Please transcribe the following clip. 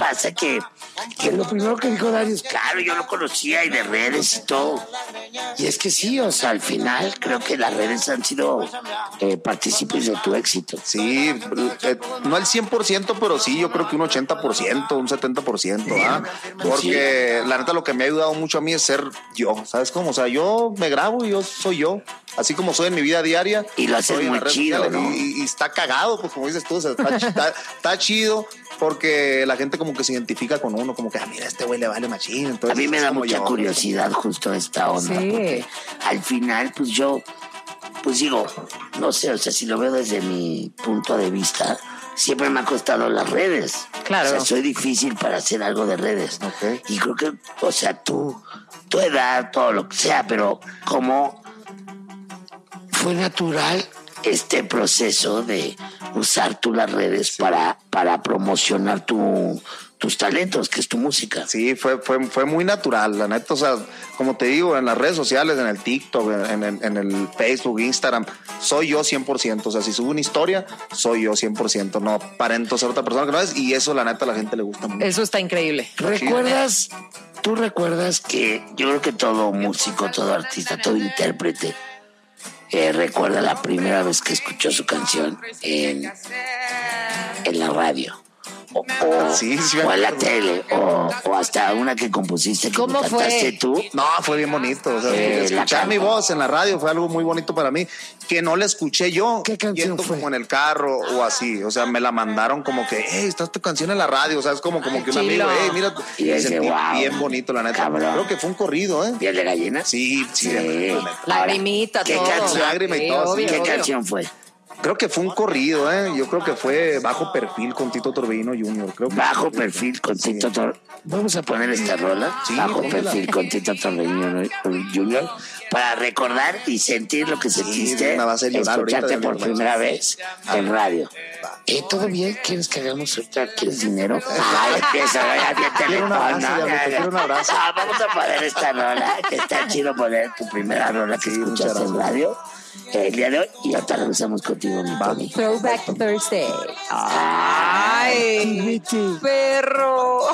pasa? Que lo primero que dijo Dario es, claro, yo lo conocía y de redes y todo. Y es que sí, o sea, al final creo que las redes han sido partícipes de tu éxito. Sí, no al 100%, pero sí, yo creo que un 80%, un 70%, ¿ah? Porque la neta lo que me ha ayudado mucho a mí es ser yo, ¿sabes cómo? O sea, yo me grabo y yo soy yo, así como soy en mi vida diaria. Y lo haces muy chido, ¿no? Y está cagado, pues como dices tú, o sea, está chido porque la gente como que se identifica con uno, como que, mira, este güey le vale machín. Entonces, a mí me da mucha curiosidad justo esta onda, porque al final, pues yo, pues digo, no sé, o sea, si lo veo desde mi punto de vista, siempre me ha costado las redes. Claro. O sea, soy difícil para hacer algo de redes. Okay. Y creo que, o sea, tu edad, todo lo que sea, pero como fue natural este proceso de usar tú las redes para promocionar tus talentos, que es tu música. Sí, fue muy natural, la neta, o sea, como te digo, en las redes sociales, en el TikTok, en el Facebook, Instagram, soy yo 100%, o sea, si subo una historia, soy yo 100%, no aparento ser otra persona que no es, y eso la neta a la gente le gusta mucho. Eso está increíble. ¿Tú recuerdas que yo creo que todo músico, todo artista, todo intérprete recuerda la primera vez que escuchó su canción en la radio? O en la tele, o hasta una que compusiste, que ¿Cómo cantaste fue? tú. No, fue bien bonito, o sea, escuchar mi voz en la radio fue algo muy bonito para mí, que no la escuché yo. ¿Qué canción fue? Como en el carro o así, o sea, me la mandaron como que, está tu canción en la radio, o sea, es como que un amigo, mira, y me ese, sentí wow, bien bonito, la neta. cabrón. Creo que fue un corrido, ¿Piel de gallina? Sí. Lagrimita, ¿Qué todo. canción? Lágrima y todo, ¿Qué canción fue? Creo que fue un corrido, yo creo que fue Bajo Perfil con Tito Torbellino Jr. Creo que Bajo Perfil con Tito Torbellino. Vamos a poner esta rola, Bajo Perfil con Tito Torbellino Jr. para recordar y sentir lo que sentiste escucharte por primera vez en radio. ¿Todo bien? ¿Quieres que hagamos otra? ¿Quieres dinero? Empieza, quiero un abrazo. Vamos a poner esta rola, que está chido poner tu primera rola que escuchaste en radio el día de hoy, y ahorita regresamos contigo, mi Tony. Throwback Thursday. ¡Ay! ¡Perro!